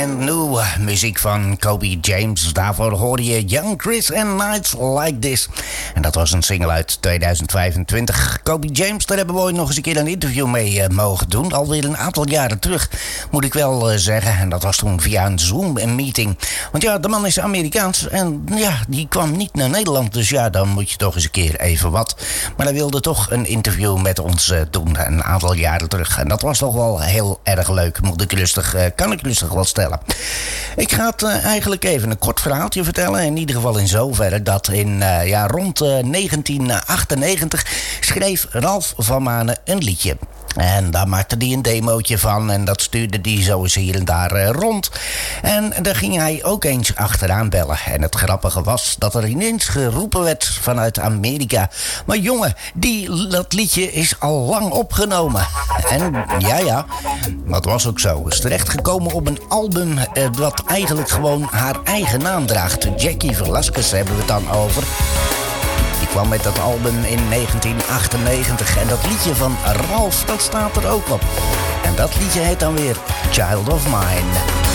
En nu muziek van Kobe James. Daarvoor hoorde je Young Chris and Nights Like This. En dat was een single uit 2025. Kobe James, daar hebben we ooit nog eens een keer een interview mee mogen doen. Alweer een aantal jaren terug, moet ik wel zeggen. En dat was toen via een Zoom-meeting. Want ja, de man is Amerikaans en ja, die kwam niet naar Nederland. Dus ja, dan moet je toch eens een keer even wat. Maar hij wilde toch een interview met ons doen een aantal jaren terug. En dat was toch wel heel erg leuk, kan ik rustig wel stellen. Ik ga het eigenlijk even een kort verhaaltje vertellen. In ieder geval in zoverre dat rond 1998 schreef Ralph van Manen een liedje. En daar maakte hij een demootje van en dat stuurde hij zo eens hier en daar rond. En daar ging hij ook eens achteraan bellen. En het grappige was dat er ineens geroepen werd vanuit Amerika: maar jongen, dat liedje is al lang opgenomen. En ja, dat was ook zo. Is terechtgekomen op een album dat eigenlijk gewoon haar eigen naam draagt. Jackie Velasquez hebben we het dan over. Die kwam met dat album in 1998. En dat liedje van Ralph, dat staat er ook op. En dat liedje heet dan weer Child of Mine.